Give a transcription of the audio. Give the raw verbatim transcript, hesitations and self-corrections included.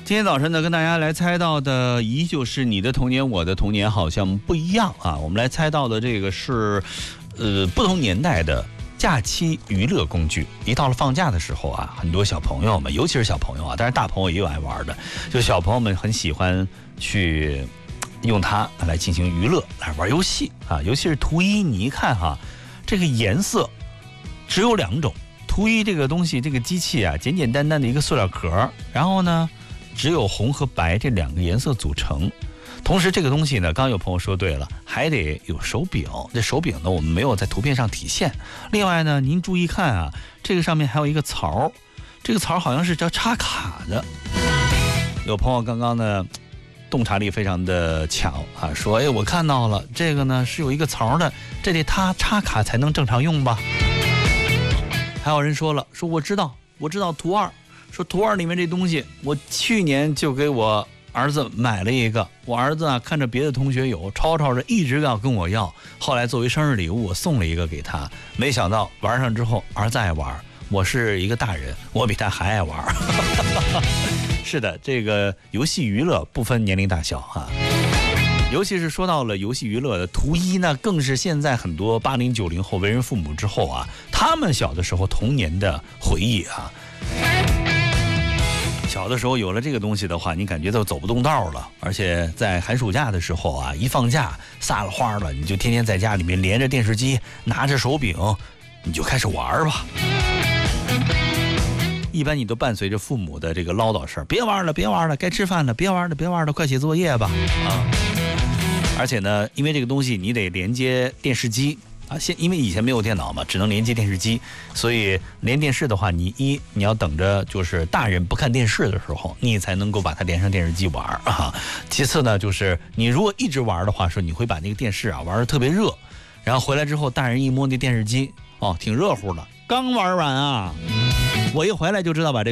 今天早晨呢，跟大家来猜到的依旧是你的童年，我的童年好像不一样啊。我们来猜到的这个是，呃，不同年代的假期娱乐工具。一到了放假的时候啊，很多小朋友们，尤其是小朋友啊，但是大朋友也有爱玩的，就小朋友们很喜欢去用它来进行娱乐，来玩游戏啊。尤其是图一，你一看哈，这个颜色只有两种。图一这个东西，这个机器啊，简简单单的一个塑料壳，然后呢，只有红和白这两个颜色组成。同时这个东西呢，刚刚有朋友说对了，还得有手柄。这手柄呢，我们没有在图片上体现。另外呢，您注意看啊，这个上面还有一个槽，这个槽好像是叫插卡的。有朋友刚刚呢洞察力非常的强啊，说哎，我看到了，这个呢是有一个槽的，这得它插卡才能正常用吧。还有人说了，说我知道，我知道图二，说图二里面这东西，我去年就给我儿子买了一个，我儿子啊看着别的同学有，吵吵着一直要跟我要，后来作为生日礼物，我送了一个给他，没想到玩上之后，儿子爱玩，我是一个大人，我比他还爱玩。是的，这个游戏娱乐不分年龄大小啊。尤其是说到了游戏娱乐的图一呢，更是现在很多八零九零后为人父母之后啊，他们小的时候童年的回忆啊。小的时候有了这个东西的话，你感觉都走不动道了，而且在寒暑假的时候啊，一放假撒了欢了，你就天天在家里面连着电视机，拿着手柄，你就开始玩吧。一般你都伴随着父母的这个唠叨声，别玩了，别玩了，该吃饭了，别玩了，别玩了，快写作业吧啊！而且呢，因为这个东西你得连接电视机啊，现因为以前没有电脑嘛，只能连接电视机，所以连电视的话，你一你要等着就是大人不看电视的时候，你才能够把它连上电视机玩啊。其次呢，就是你如果一直玩的话，说你会把那个电视啊玩得特别热，然后回来之后，大人一摸那电视机，哦，挺热乎的，刚玩完啊，我一回来就知道把这